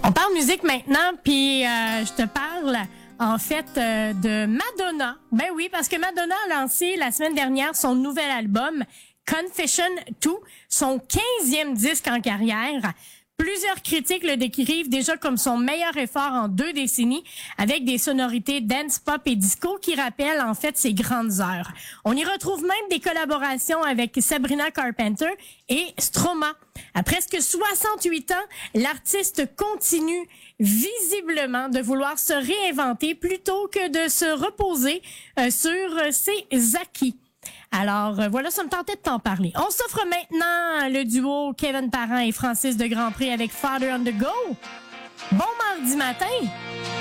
On parle musique maintenant, puis je te parle en fait de Madonna. Ben oui, parce que Madonna a lancé la semaine dernière son nouvel album Confession 2, son 15e disque en carrière. Plusieurs critiques le décrivent déjà comme son meilleur effort en 2 décennies, avec des sonorités dance, pop et disco qui rappellent en fait ses grandes heures. On y retrouve même des collaborations avec Sabrina Carpenter et Stromae. À presque 68 ans, l'artiste continue visiblement de vouloir se réinventer plutôt que de se reposer sur ses acquis. Alors, voilà, ça me tentait de t'en parler. On s'offre maintenant le duo Kevin Parent et Francis de Grandpré avec Father on the Go. Bon mardi matin!